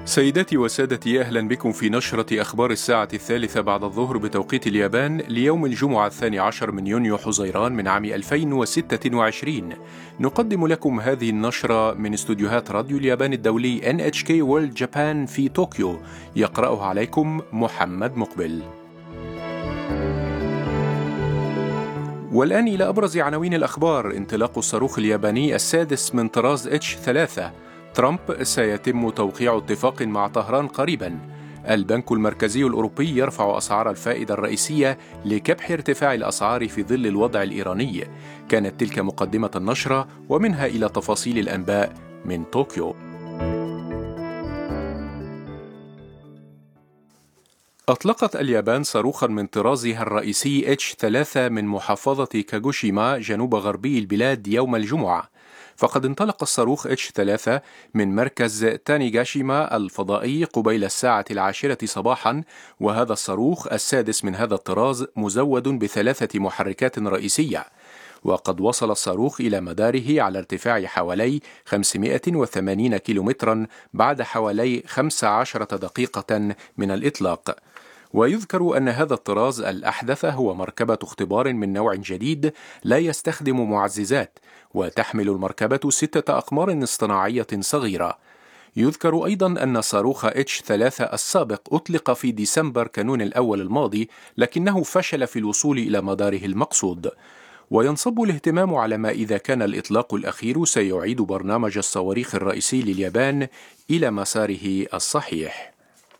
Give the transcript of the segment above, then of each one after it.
سيداتي وسادتي، أهلا بكم في نشرة أخبار الساعة 3 بعد الظهر بتوقيت اليابان ليوم الجمعة 12 من يونيو حزيران من عام 2026. نقدم لكم هذه النشرة من استوديوهات راديو اليابان الدولي NHK World Japan في طوكيو. يقرأها عليكم محمد مقبل. والآن إلى أبرز عناوين الأخبار. انطلاق الصاروخ الياباني السادس من طراز H3. ترامب: سيتم توقيع اتفاق مع طهران قريبا. البنك المركزي الأوروبي يرفع أسعار الفائدة الرئيسية لكبح ارتفاع الأسعار في ظل الوضع الإيراني. كانت تلك مقدمة النشرة، ومنها إلى تفاصيل الأنباء من طوكيو. أطلقت اليابان صاروخا من طرازها الرئيسي H3 من محافظة كاغوشيما جنوب غربي البلاد يوم الجمعة. فقد انطلق الصاروخ H3 من مركز تانيغاشيما الفضائي قبيل الساعة 10 صباحا، وهذا الصاروخ السادس من هذا الطراز مزود ب3 محركات رئيسية. وقد وصل الصاروخ إلى مداره على ارتفاع حوالي 580 كيلومترا بعد حوالي 15 دقيقة من الإطلاق. ويذكر أن هذا الطراز الأحدث هو مركبة اختبار من نوع جديد لا يستخدم معززات، وتحمل المركبة 6 أقمار اصطناعية صغيرة. يذكر أيضا أن صاروخ H3 السابق أطلق في ديسمبر كانون الأول الماضي، لكنه فشل في الوصول إلى مداره المقصود. وينصب الاهتمام على ما إذا كان الإطلاق الأخير سيعيد برنامج الصواريخ الرئيسي لليابان إلى مساره الصحيح.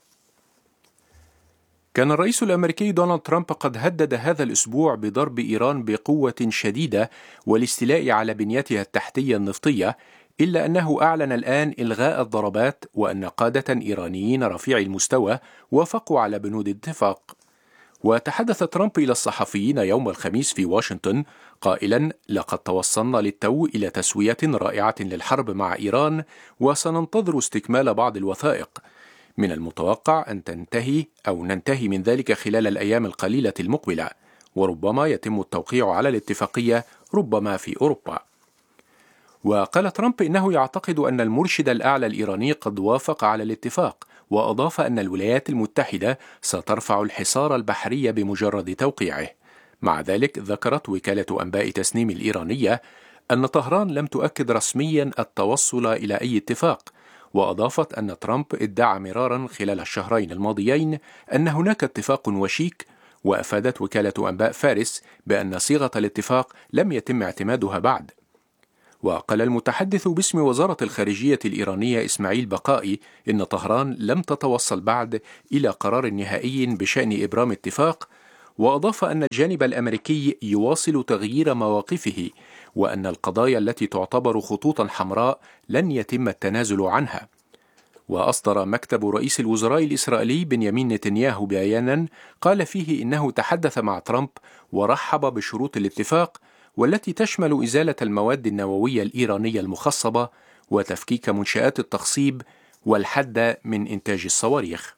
كان الرئيس الأمريكي دونالد ترامب قد هدد هذا الأسبوع بضرب إيران بقوة شديدة والاستيلاء على بنيتها التحتية النفطية، إلا أنه أعلن الآن إلغاء الضربات، وأن قادة إيرانيين رفيعي المستوى وافقوا على بنود الاتفاق. وتحدث ترامب إلى الصحفيين يوم الخميس في واشنطن قائلا: لقد توصلنا للتو إلى تسوية رائعة للحرب مع إيران، وسننتظر استكمال بعض الوثائق. من المتوقع أن ننتهي من ذلك خلال الأيام القليلة المقبلة، وربما يتم التوقيع على الاتفاقية ربما في أوروبا. وقال ترامب إنه يعتقد أن المرشد الأعلى الإيراني قد وافق على الاتفاق، وأضاف أن الولايات المتحدة سترفع الحصار البحري بمجرد توقيعه. مع ذلك ذكرت وكالة أنباء تسنيم الإيرانية أن طهران لم تؤكد رسميا التوصل إلى أي اتفاق، وأضافت أن ترامب ادعى مرارا خلال الشهرين الماضيين أن هناك اتفاق وشيك. وأفادت وكالة أنباء فارس بأن صيغة الاتفاق لم يتم اعتمادها بعد. وقال المتحدث باسم وزارة الخارجية الإيرانية إسماعيل بقائي إن طهران لم تتوصل بعد إلى قرار نهائي بشأن إبرام اتفاق، وأضاف أن الجانب الأمريكي يواصل تغيير مواقفه، وأن القضايا التي تعتبر خطوطا حمراء لن يتم التنازل عنها. وأصدر مكتب رئيس الوزراء الإسرائيلي بنيامين نتنياهو بيانا قال فيه إنه تحدث مع ترامب ورحب بشروط الاتفاق، والتي تشمل إزالة المواد النووية الإيرانية المخصبة وتفكيك منشآت التخصيب والحد من إنتاج الصواريخ.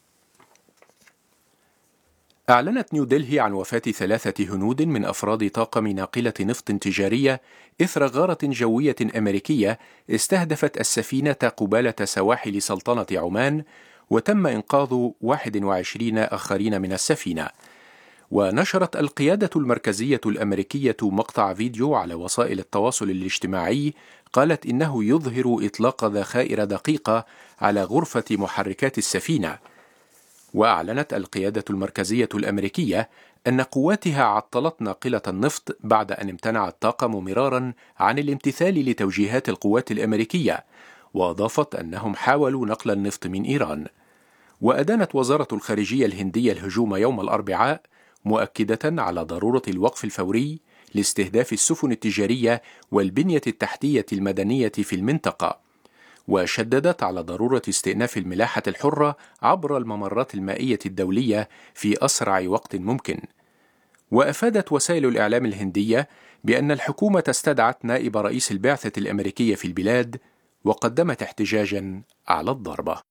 أعلنت نيودلهي عن وفاة 3 هنود من أفراد طاقم ناقلة نفط تجارية إثر غارة جوية أمريكية استهدفت السفينة قبالة سواحل سلطنة عمان، وتم إنقاذ 21 آخرين من السفينة. ونشرت القيادة المركزية الأمريكية مقطع فيديو على وسائل التواصل الاجتماعي قالت إنه يظهر إطلاق ذخائر دقيقة على غرفة محركات السفينة. وأعلنت القيادة المركزية الأمريكية أن قواتها عطلت ناقلة النفط بعد أن امتنع الطاقم مرارا عن الامتثال لتوجيهات القوات الأمريكية، وأضافت أنهم حاولوا نقل النفط من إيران. وأدانت وزارة الخارجية الهندية الهجوم يوم الأربعاء، مؤكدة على ضرورة الوقف الفوري لاستهداف السفن التجارية والبنية التحتية المدنية في المنطقة، وشددت على ضرورة استئناف الملاحة الحرة عبر الممرات المائية الدولية في أسرع وقت ممكن. وأفادت وسائل الإعلام الهندية بأن الحكومة استدعت نائب رئيس البعثة الأمريكية في البلاد وقدمت احتجاجا على الضربة.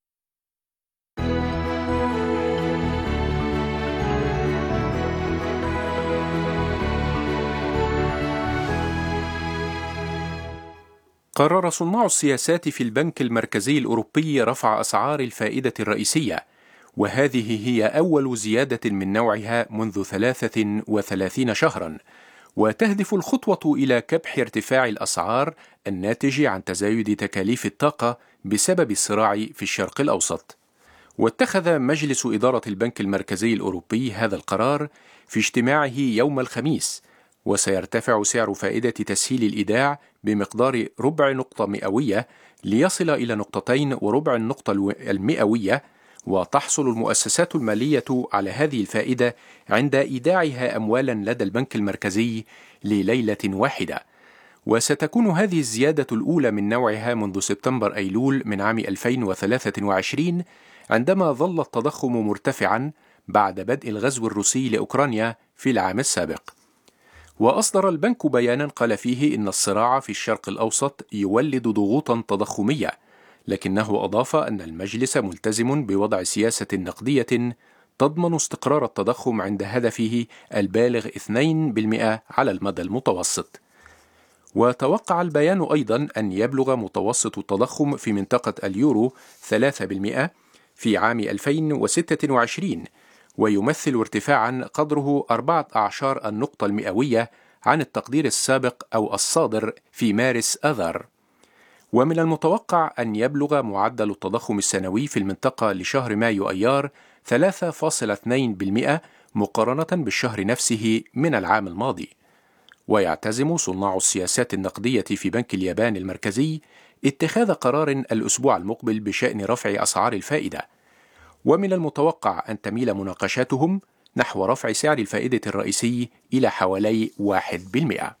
قرر صناع السياسات في البنك المركزي الأوروبي رفع أسعار الفائدة الرئيسية، وهذه هي أول زيادة من نوعها منذ 33 شهرا، وتهدف الخطوة إلى كبح ارتفاع الأسعار الناتج عن تزايد تكاليف الطاقة بسبب الصراع في الشرق الأوسط. واتخذ مجلس إدارة البنك المركزي الأوروبي هذا القرار في اجتماعه يوم الخميس، وسيرتفع سعر فائدة تسهيل الإيداع بمقدار ربع نقطة مئوية ليصل إلى 2.25 نقطة المئوية، وتحصل المؤسسات المالية على هذه الفائدة عند إيداعها أموالا لدى البنك المركزي لليلة واحدة. وستكون هذه الزيادة الأولى من نوعها منذ سبتمبر أيلول من عام 2023، عندما ظل التضخم مرتفعا بعد بدء الغزو الروسي لأوكرانيا في العام السابق. وأصدر البنك بيانا قال فيه إن الصراع في الشرق الأوسط يولد ضغوطا تضخمية، لكنه أضاف أن المجلس ملتزم بوضع سياسة نقدية تضمن استقرار التضخم عند هدفه البالغ 2% على المدى المتوسط. وتوقع البيان أيضا أن يبلغ متوسط التضخم في منطقة اليورو 3% في عام 2026، ويمثل ارتفاعا قدره 14 النقطة المئوية عن التقدير السابق أو الصادر في مارس آذار. ومن المتوقع أن يبلغ معدل التضخم السنوي في المنطقة لشهر مايو أيار 3.2% مقارنة بالشهر نفسه من العام الماضي. ويعتزم صناع السياسات النقدية في بنك اليابان المركزي اتخاذ قرار الأسبوع المقبل بشأن رفع أسعار الفائدة، ومن المتوقع أن تميل مناقشاتهم نحو رفع سعر الفائدة الرئيسي إلى حوالي 1%.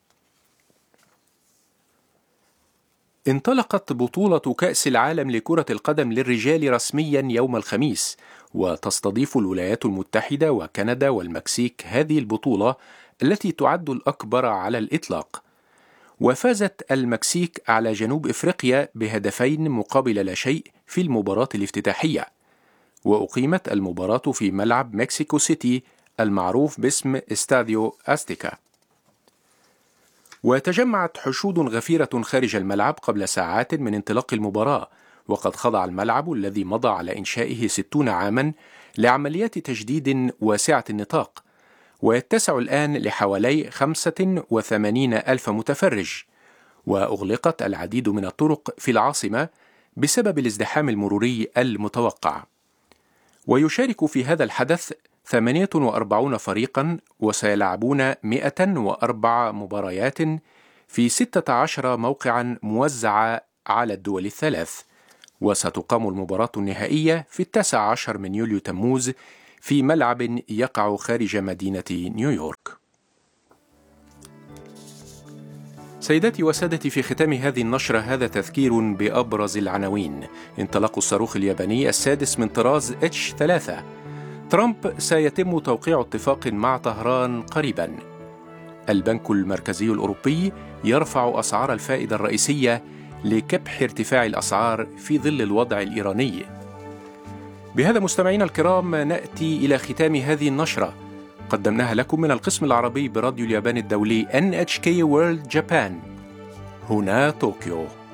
انطلقت بطولة كأس العالم لكرة القدم للرجال رسميا يوم الخميس، وتستضيف الولايات المتحدة وكندا والمكسيك هذه البطولة التي تعد الأكبر على الإطلاق. وفازت المكسيك على جنوب إفريقيا بهدفين مقابل لا شيء في المباراة الافتتاحية، وأقيمت المباراة في ملعب مكسيكو سيتي المعروف باسم استاديو أستيكا. وتجمعت حشود غفيرة خارج الملعب قبل ساعات من انطلاق المباراة، وقد خضع الملعب الذي مضى على إنشائه 60 عاما لعمليات تجديد واسعة النطاق، ويتسع الآن لحوالي 85 ألف متفرج. وأغلقت العديد من الطرق في العاصمة بسبب الازدحام المروري المتوقع. ويشارك في هذا الحدث 48 فريقا، وسيلعبون 104 مباريات في 16 موقعا موزعة على الدول الثلاث. وستقام المباراة النهائية في 19 من يوليو تموز في ملعب يقع خارج مدينة نيويورك. سيداتي وسادتي، في ختام هذه النشرة هذا تذكير بأبرز العناوين. انطلاق الصاروخ الياباني السادس من طراز H3. ترامب سيتم توقيع اتفاق مع طهران قريبا. البنك المركزي الأوروبي يرفع أسعار الفائدة الرئيسية لكبح ارتفاع الأسعار في ظل الوضع الإيراني. بهذا مستمعينا الكرام نأتي إلى ختام هذه النشرة، قدمناها لكم من القسم العربي براديو اليابان الدولي NHK World Japan، هنا طوكيو.